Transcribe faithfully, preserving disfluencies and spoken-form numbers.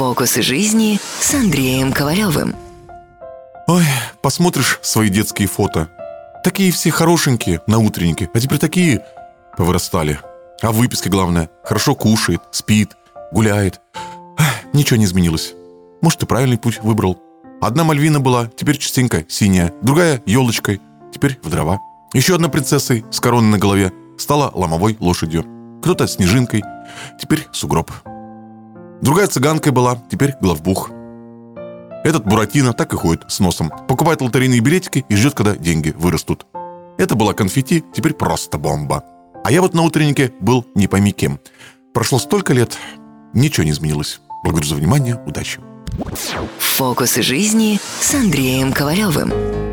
Фокусы жизни с Андреем Ковалевым. Ой, посмотришь свои детские фото. Такие все хорошенькие на утреннике, а теперь такие повырастали. А в выписке главное: хорошо кушает, спит, гуляет. Ах, ничего не изменилось. Может, ты правильный путь выбрал. Одна Мальвина была, теперь частенько синяя. Другая елочкой, теперь в дрова. Еще одна принцессой с короной на голове стала ломовой лошадью. Кто-то снежинкой, теперь сугроб. Другая цыганкой была, теперь главбух. Этот Буратино так и ходит с носом. Покупает лотерейные билетики и ждет, когда деньги вырастут. Это была конфетти, теперь просто бомба. А я вот на утреннике был не пойми кем. Прошло столько лет, ничего не изменилось. Благодарю за внимание, удачи. Фокусы жизни с Андреем Ковалевым.